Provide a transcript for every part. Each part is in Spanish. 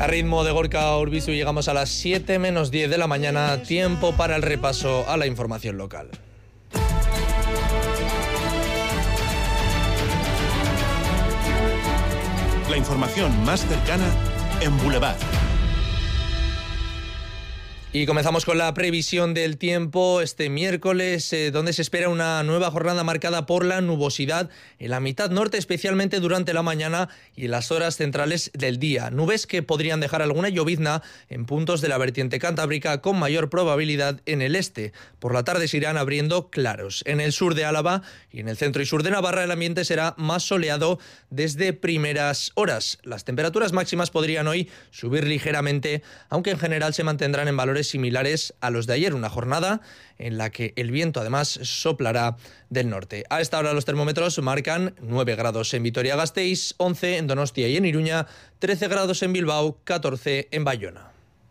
A ritmo de Gorka Urbizu llegamos a las 7 menos 10 de la mañana, tiempo para el repaso a la información local. La información más cercana en Boulevard. Y comenzamos con la previsión del tiempo este miércoles, donde se espera una nueva jornada marcada por la nubosidad en la mitad norte, especialmente durante la mañana y en las horas centrales del día. Nubes que podrían dejar alguna llovizna en puntos de la vertiente cantábrica, con mayor probabilidad en el este. Por la tarde se irán abriendo claros. En el sur de Álava y en el centro y sur de Navarra el ambiente será más soleado desde primeras horas. Las temperaturas máximas podrían hoy subir ligeramente, aunque en general se mantendrán en valores similares a los de ayer, una jornada en la que el viento además soplará del norte. A esta hora los termómetros marcan 9 grados en Vitoria-Gasteiz, 11 en Donostia y en Iruña, 13 grados en Bilbao, 14 en Bayona.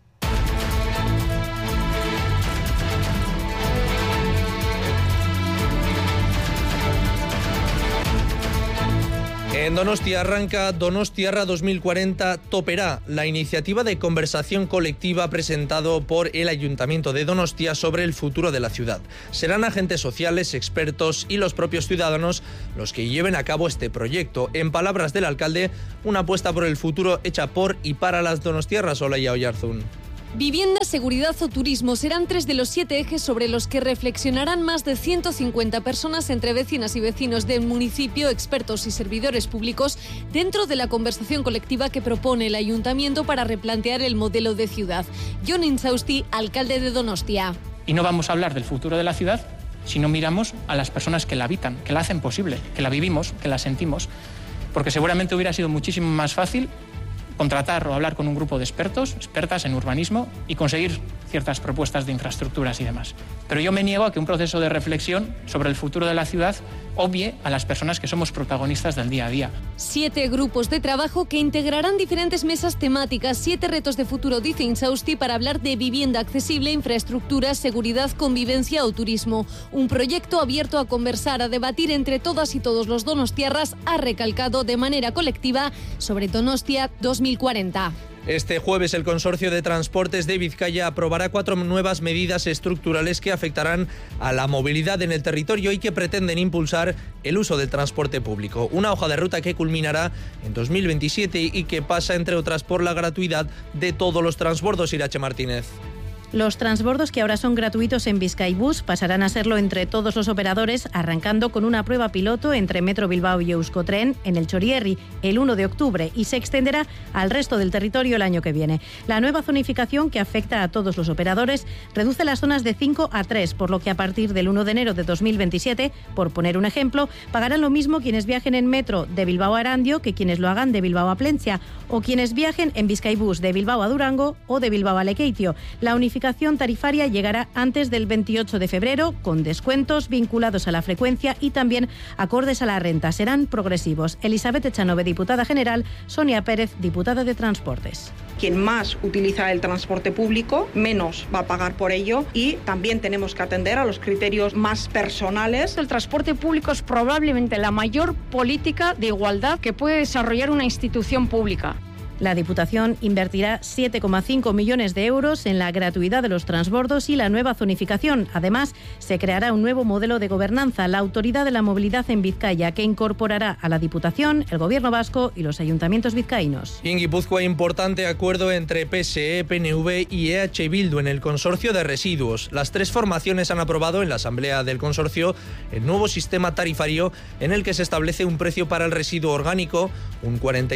En Donostia arranca Donostiarra 2040 Toperá, la iniciativa de conversación colectiva presentado por el Ayuntamiento de Donostia sobre el futuro de la ciudad. Serán agentes sociales, expertos y los propios ciudadanos los que lleven a cabo este proyecto. En palabras del alcalde, una apuesta por el futuro hecha por y para las donostiarras. Olaia Oyarzún. Vivienda, seguridad o turismo serán 3 de los 7 ejes sobre los que reflexionarán más de 150 personas entre vecinas y vecinos del municipio, expertos y servidores públicos dentro de la conversación colectiva que propone el Ayuntamiento para replantear el modelo de ciudad. Jon Inzausti, alcalde de Donostia. Y no vamos a hablar del futuro de la ciudad si no miramos a las personas que la habitan, que la hacen posible, que la vivimos, que la sentimos. Porque seguramente hubiera sido muchísimo más fácil contratar o hablar con un grupo de expertas en urbanismo y conseguir ciertas propuestas de infraestructuras y demás. Pero yo me niego a que un proceso de reflexión sobre el futuro de la ciudad obvie a las personas que somos protagonistas del día a día. 7 grupos de trabajo que integrarán diferentes mesas temáticas, 7 retos de futuro, dice Inzausti, para hablar de vivienda accesible, infraestructuras, seguridad, convivencia o turismo. Un proyecto abierto a conversar, a debatir entre todas y todos los donostiarras, ha recalcado de manera colectiva sobre Donostia 2040. Este jueves el Consorcio de Transportes de Vizcaya aprobará 4 nuevas medidas estructurales que afectarán a la movilidad en el territorio y que pretenden impulsar el uso del transporte público. Una hoja de ruta que culminará en 2027 y que pasa, entre otras, por la gratuidad de todos los transbordos. Irache Martínez. Los transbordos, que ahora son gratuitos en Bizkaibus, pasarán a serlo entre todos los operadores, arrancando con una prueba piloto entre Metro Bilbao y Euskotren en el Txorierri el 1 de octubre y se extenderá al resto del territorio el año que viene. La nueva zonificación, que afecta a todos los operadores, reduce las zonas de 5 a 3, por lo que a partir del 1 de enero de 2027, por poner un ejemplo, pagarán lo mismo quienes viajen en metro de Bilbao a Erandio que quienes lo hagan de Bilbao a Plentzia, o quienes viajen en Bizkaibus de Bilbao a Durango o de Bilbao a Lekeitio. La unificación tarifaria llegará antes del 28 de febrero, con descuentos vinculados a la frecuencia y también acordes a la renta. Serán progresivos. Elizabeth Echanove, diputada general; Sonia Pérez, diputada de Transportes. Quien más utiliza el transporte público, menos va a pagar por ello, y también tenemos que atender a los criterios más personales. El transporte público es probablemente la mayor política de igualdad que puede desarrollar una institución pública. La Diputación invertirá 7,5 millones de euros en la gratuidad de los transbordos y la nueva zonificación. Además, se creará un nuevo modelo de gobernanza, la Autoridad de la Movilidad en Vizcaya, que incorporará a la Diputación, el Gobierno vasco y los ayuntamientos vizcaínos. En Guipúzcoa, importante acuerdo entre PSE, PNV y EH Bildu en el consorcio de residuos. Las 3 formaciones han aprobado en la asamblea del consorcio el nuevo sistema tarifario en el que se establece un precio para el residuo orgánico un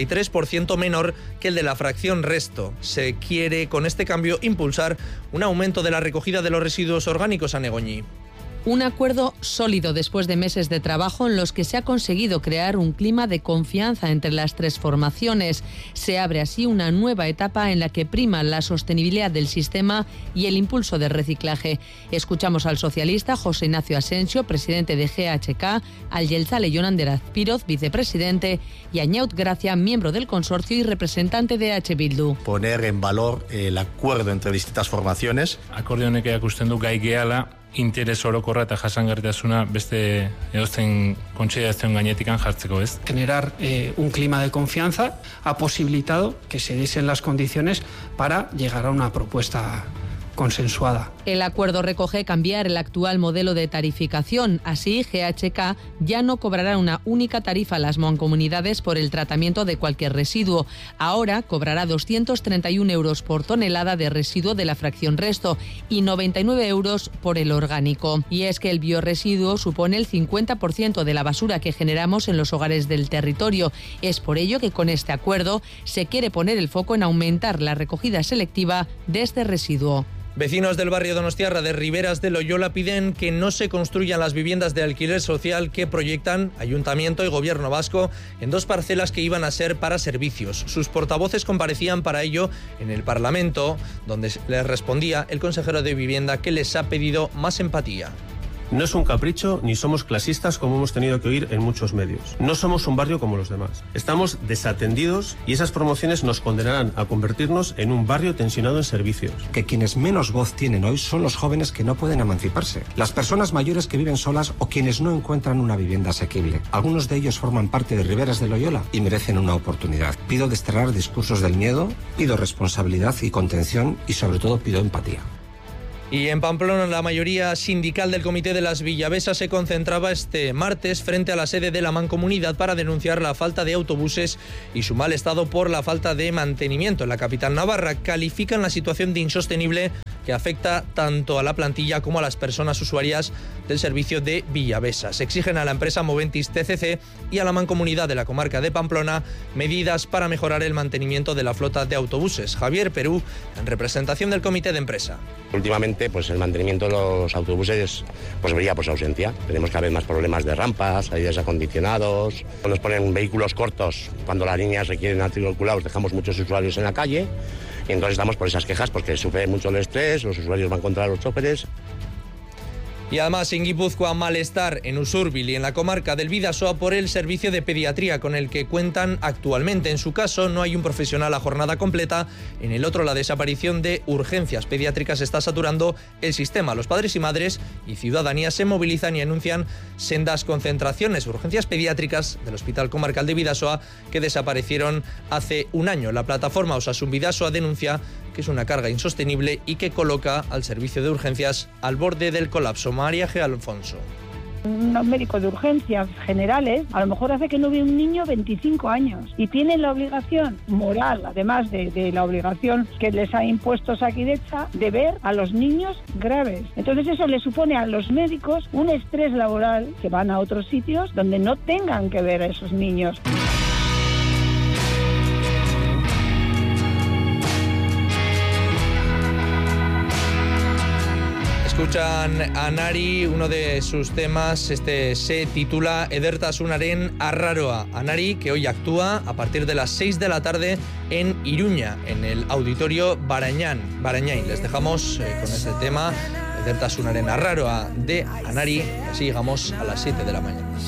43% menor que el de la fracción resto. Se quiere con este cambio impulsar un aumento de la recogida de los residuos orgánicos a Negoñi. Un acuerdo sólido después de meses de trabajo en los que se ha conseguido crear un clima de confianza entre las 3 formaciones. Se abre así una nueva etapa en la que prima la sostenibilidad del sistema y el impulso del reciclaje. Escuchamos al socialista José Ignacio Asensio, presidente de GHK, al jeltzale Jon Ander Azpiroz, vicepresidente, y a Ñaut Gracia, miembro del consorcio y representante de EH Bildu. Poner en valor el acuerdo entre distintas formaciones. Akordio honek erakusten du gai gehala interes orokorra eta jasangarritasuna beste edozein kontsiderazion gainetikan jartzeko, ez? Generar un clima de confianza ha posibilitado que se diesen las condiciones para llegar a una propuesta consensuada. El acuerdo recoge cambiar el actual modelo de tarificación. Así, GHK ya no cobrará una única tarifa a las mancomunidades por el tratamiento de cualquier residuo. Ahora cobrará 231 euros por tonelada de residuo de la fracción resto y 99 euros por el orgánico. Y es que el biorresiduo supone el 50% de la basura que generamos en los hogares del territorio. Es por ello que con este acuerdo se quiere poner el foco en aumentar la recogida selectiva de este residuo. Vecinos del barrio donostiarra de Riberas de Loyola piden que no se construyan las viviendas de alquiler social que proyectan Ayuntamiento y Gobierno vasco en 2 parcelas que iban a ser para servicios. Sus portavoces comparecían para ello en el Parlamento, donde les respondía el consejero de Vivienda, que les ha pedido más empatía. No es un capricho ni somos clasistas como hemos tenido que oír en muchos medios. No somos un barrio como los demás. Estamos desatendidos y esas promociones nos condenarán a convertirnos en un barrio tensionado en servicios. Que quienes menos voz tienen hoy son los jóvenes que no pueden emanciparse, las personas mayores que viven solas o quienes no encuentran una vivienda asequible. Algunos de ellos forman parte de Riberas de Loyola y merecen una oportunidad. Pido desterrar discursos del miedo, pido responsabilidad y contención y sobre todo pido empatía. Y en Pamplona, la mayoría sindical del Comité de las Villavesas se concentraba este martes frente a la sede de la Mancomunidad para denunciar la falta de autobuses y su mal estado por la falta de mantenimiento. En la capital navarra califican la situación de insostenible, que afecta tanto a la plantilla como a las personas usuarias del servicio de Villavesas. Exigen a la empresa Moventis TCC y a la Mancomunidad de la comarca de Pamplona medidas para mejorar el mantenimiento de la flota de autobuses. Javier Perú, en representación del comité de empresa. Últimamente, el mantenimiento de los autobuses brilla por su ausencia. Tenemos cada vez más problemas de rampas, salidas acondicionados. Nos ponen vehículos cortos cuando las líneas requieren articulados, dejamos muchos usuarios en la calle. Y entonces estamos por esas quejas, porque sufre mucho el estrés, los usuarios van contra los choferes. Y además en Guipúzcoa, malestar en Usurbil y en la comarca del Bidasoa por el servicio de pediatría con el que cuentan actualmente. En su caso no hay un profesional a jornada completa. En el otro, la desaparición de urgencias pediátricas está saturando el sistema. Los padres y madres y ciudadanía se movilizan y anuncian sendas concentraciones. Urgencias pediátricas del Hospital Comarcal de Bidasoa que desaparecieron hace un año. La plataforma Osasun Bidasoa denuncia que es una carga insostenible y que coloca al servicio de urgencias al borde del colapso. María G. Alfonso. Un médico de urgencias generales a lo mejor hace que no vea un niño 25 años y tienen la obligación moral, además de la obligación que les ha impuesto Osakidetza, de ver a los niños graves. Entonces eso le supone a los médicos un estrés laboral, que van a otros sitios donde no tengan que ver a esos niños. Escuchan a Nari, uno de sus temas, se titula Edertasunaren Arraroa. Anari, que hoy actúa a partir de las 6 de la tarde en Iruña, en el Auditorio Barañain. Les dejamos con este tema, Edertasunaren Arraroa de Anari, así llegamos a las 7 de la mañana.